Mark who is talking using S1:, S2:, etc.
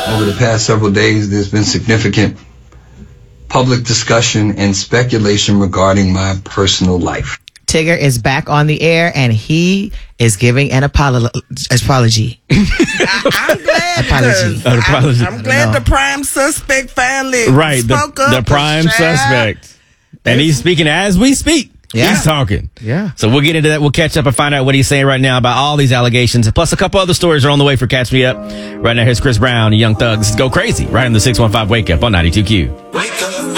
S1: Over the past several days, there's been significant public discussion and speculation regarding my personal life.
S2: Tigger is back on the air, and he is giving an apology.
S3: I'm glad. I'm glad the prime suspect finally spoke up.
S4: The prime suspect. And he's speaking as we speak.
S2: Yeah.
S4: He's talking.
S2: Yeah.
S4: So we'll get into that. We'll catch up and find out what he's saying right now about all these allegations. Plus, a couple other stories are on the way for Catch Me Up. Right now, here's Chris Brown and Young Thug. This is Go Crazy, right in the 615 Wake Up on 92Q.
S5: Wake up.